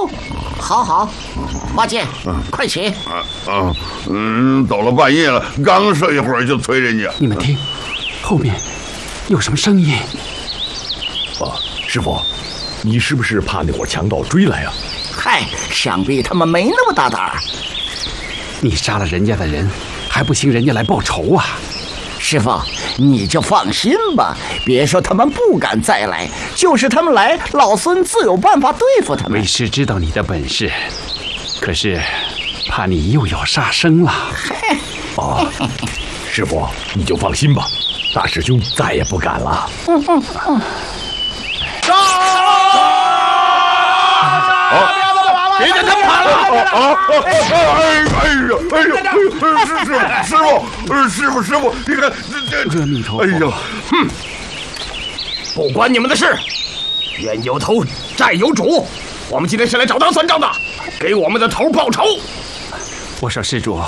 哦，好好，八戒，快起！ 到了半夜了，刚睡一会儿就催人家。 你们听，后面有什么声音？ 师傅，你是不是怕那伙强盗追来啊？ 嗨，想必他们没那么大胆儿。 你杀了人家的人，还不行人家来报仇啊？ 师傅，你就放心吧，别说他们不敢再来，就是他们来，老孙自有办法对付他们。 为师知道你的本事，可是怕你又要杀生了。 师傅，你就放心吧，大师兄再也不敢了。 别让他跑了！师傅，你看这阿弥陀佛！ 哎呀， 不关你们的事，冤有头，债有主。我们今天是来找他算账的，给我们的头报仇。 我说施主，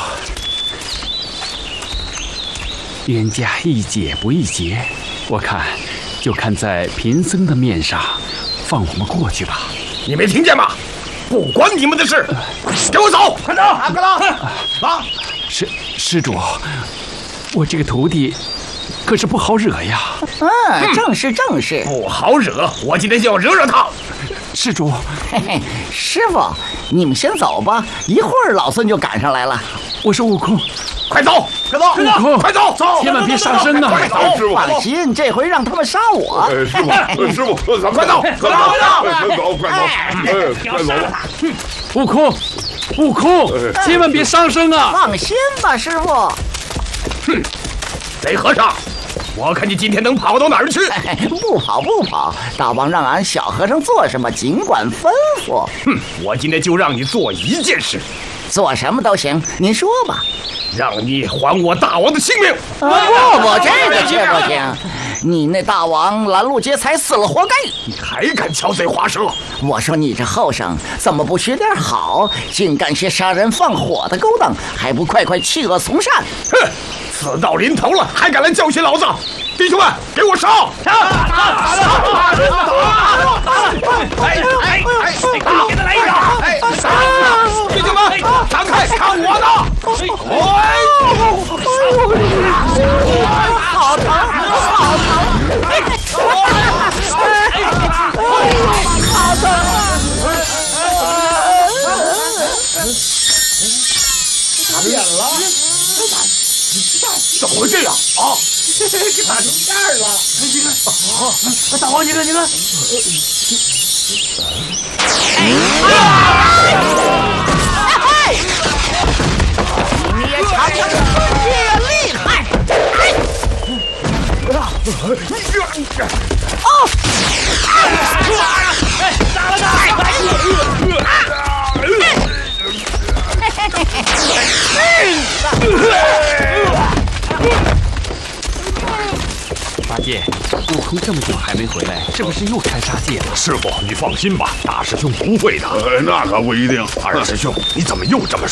冤家宜解不宜结，我看就看在贫僧的面上，放我们过去吧。 你没听见吗？不关你们的事，给我走！快走！快走！ 施主，我这个徒弟可是不好惹呀。 正是， 不好惹，我今天就要惹惹他。 施主， 嘿嘿，师傅，你们先走吧，一会儿老孙就赶上来了。 我说悟空， 快走！ 悟空， 快走！ 千万别杀生啊！ 快走！ 放心，这回让他们杀我。 师傅，咱们快走！ 快走吧！ 悟空，千万别伤生啊！ 放心吧，师傅。 贼和尚，我看你今天能跑到哪儿去？ 不跑，大王让俺小和尚做什么，尽管吩咐。 我今天就让你做一件事， 做什么都行，您说吧。 让你还我大王的性命！ 不，这个却不行。你那大王拦路劫财死了，活该！ 你还敢巧嘴滑舌！ 我说你这后生怎么不学点好，竟干些杀人放火的勾当，还不快弃恶从善？ 哼！死到临头了，还敢来教训老子！弟兄们，给我杀！给他来一掌！弟兄们，闪开，看我的！ 好疼！ 打扁了！怎么会这样啊？给打成这样了！你看，大王，你看， 你也尝尝春夜厉害！ 八戒，悟空这么久还没回来，是不是又开杀戒了？ 师傅，你放心吧，大师兄不会的。 那可不一定。 二师兄，你怎么又这么说？